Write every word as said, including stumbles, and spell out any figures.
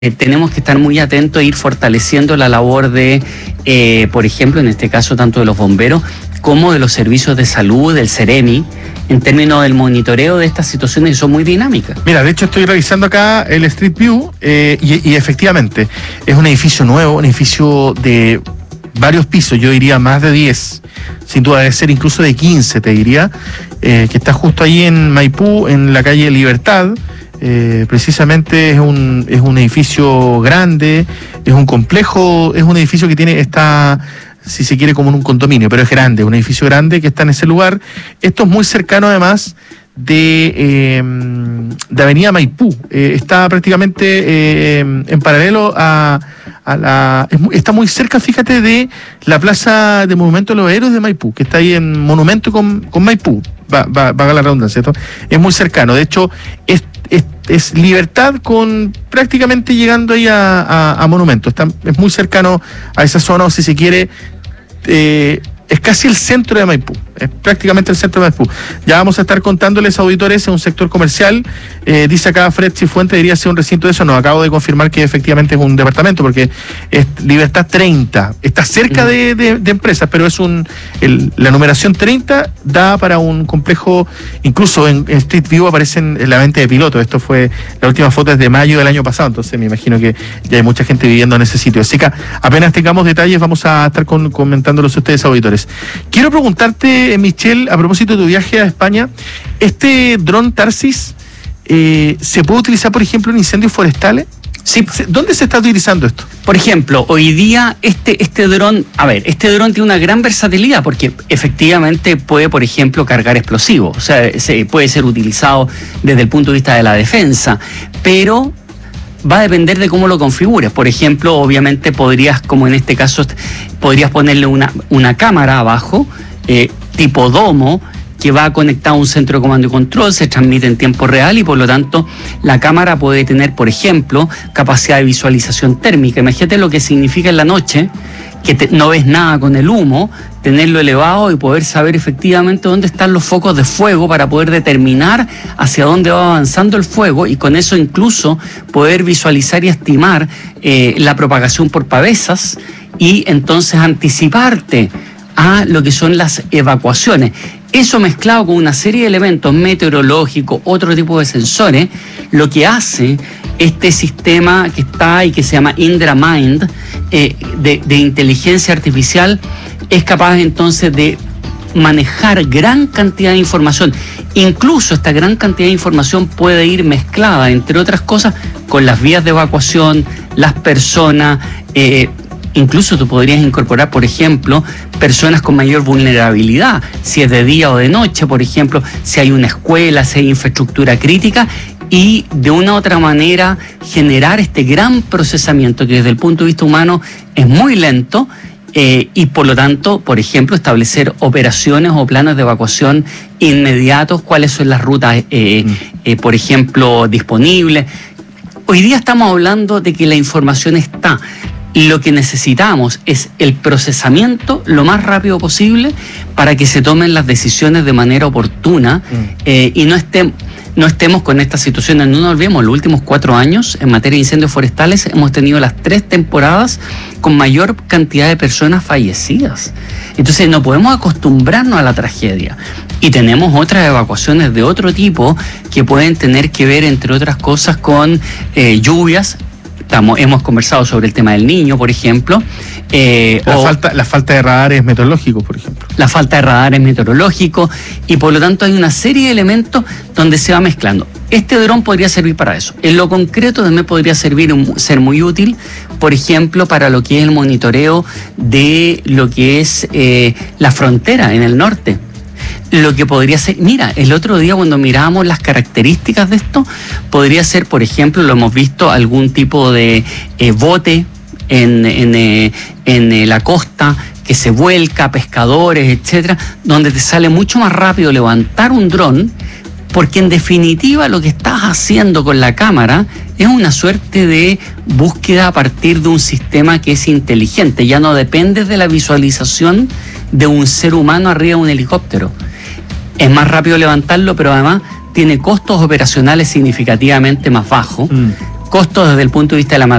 Eh, tenemos que estar muy atentos a ir fortaleciendo la labor de, eh, por ejemplo, en este caso, tanto de los bomberos como de los servicios de salud, del Ceremi, en términos del monitoreo de estas situaciones que son muy dinámicas. Mira, de hecho estoy revisando acá el Street View eh, y, y efectivamente es un edificio nuevo, un edificio de varios pisos, yo diría más de diez, sin duda debe ser incluso de quince, te diría, eh, que está justo ahí en Maipú, en la calle Libertad. Eh, precisamente es un, es un edificio grande, es un complejo, es un edificio que tiene, está, si se quiere, como en un condominio, pero es grande, un edificio grande que está en ese lugar. Esto es muy cercano además de, eh, de Avenida Maipú, eh, está prácticamente eh, en paralelo a, a la, es, está muy cerca, fíjate, de la Plaza de Monumento de los Héroes de Maipú, que está ahí en Monumento con, con Maipú, va, va, va a la redundancia, ¿cierto? Es muy cercano, de hecho es Es, es Libertad con prácticamente llegando ahí a, a, a Monumento. Está, es muy cercano a esa zona, o si se quiere, eh, es casi el centro de Maipú, es prácticamente el centro de Maipú. Ya vamos a estar contándoles, auditores, en un sector comercial, eh, dice acá Fred Cifuentes, debería ser un recinto de eso, no, acabo de confirmar que efectivamente es un departamento, porque es Libertad treinta, está cerca de, de, de empresas, pero es un, el, la numeración treinta da para un complejo, incluso en, en Street View aparecen en la venta de pilotos, esto fue, la última foto es de mayo del año pasado, entonces me imagino que ya hay mucha gente viviendo en ese sitio, así que apenas tengamos detalles vamos a estar con, comentándolos a ustedes, auditores. Quiero preguntarte, Michelle, a propósito de tu viaje a España, ¿este dron Tarsis eh, se puede utilizar, por ejemplo, en incendios forestales? Sí. ¿Dónde se está utilizando esto? Por ejemplo, hoy día este, este dron, a ver, este dron tiene una gran versatilidad porque efectivamente puede, por ejemplo, cargar explosivos, o sea, se, puede ser utilizado desde el punto de vista de la defensa, pero va a depender de cómo lo configures. Por ejemplo, obviamente podrías, como en este caso, podrías ponerle una, una cámara abajo, eh, tipo domo, que va conectado a un centro de comando y control, se transmite en tiempo real y por lo tanto la cámara puede tener, por ejemplo, capacidad de visualización térmica. Imagínate lo que significa en la noche, que te, no ves nada con el humo, tenerlo elevado y poder saber efectivamente dónde están los focos de fuego para poder determinar hacia dónde va avanzando el fuego y con eso incluso poder visualizar y estimar eh, la propagación por pavesas y entonces anticiparte a lo que son las evacuaciones. Eso mezclado con una serie de elementos meteorológicos, otro tipo de sensores, lo que hace este sistema que está ahí, que se llama Indra Mind, eh, de, de inteligencia artificial, es capaz entonces de manejar gran cantidad de información. Incluso esta gran cantidad de información puede ir mezclada, entre otras cosas, con las vías de evacuación, las personas, eh, incluso tú podrías incorporar, por ejemplo, personas con mayor vulnerabilidad, si es de día o de noche, por ejemplo, si hay una escuela, si hay infraestructura crítica, y de una u otra manera generar este gran procesamiento que desde el punto de vista humano es muy lento, eh, y por lo tanto, por ejemplo, establecer operaciones o planes de evacuación inmediatos, cuáles son las rutas, eh, mm. eh, por ejemplo, disponibles. Hoy día estamos hablando de que la información está. Lo que necesitamos es el procesamiento lo más rápido posible para que se tomen las decisiones de manera oportuna mm. eh, y no estemos no estemos con estas situaciones. No nos olvidemos, los últimos cuatro años en materia de incendios forestales hemos tenido las tres temporadas con mayor cantidad de personas fallecidas. Entonces no podemos acostumbrarnos a la tragedia. Y tenemos otras evacuaciones de otro tipo que pueden tener que ver, entre otras cosas, con eh, lluvias. Estamos, hemos conversado sobre el tema del Niño, por ejemplo. Eh, la, o falta, la falta de radares meteorológicos, por ejemplo. La falta de radares meteorológicos y por lo tanto hay una serie de elementos donde se va mezclando. Este dron podría servir para eso. En lo concreto también podría servir, ser muy útil, por ejemplo, para lo que es el monitoreo de lo que es eh, la frontera en el norte. Lo que podría ser, mira, el otro día cuando mirábamos las características de esto, podría ser, por ejemplo, lo hemos visto, algún tipo de eh, bote en, en, eh, en eh, la costa que se vuelca, pescadores, etcétera, donde te sale mucho más rápido levantar un dron, porque en definitiva lo que estás haciendo con la cámara es una suerte de búsqueda a partir de un sistema que es inteligente, ya no dependes de la visualización de un ser humano arriba de un helicóptero. Es más rápido levantarlo, pero además tiene costos operacionales significativamente más bajos. Mm. costos desde el punto de vista de la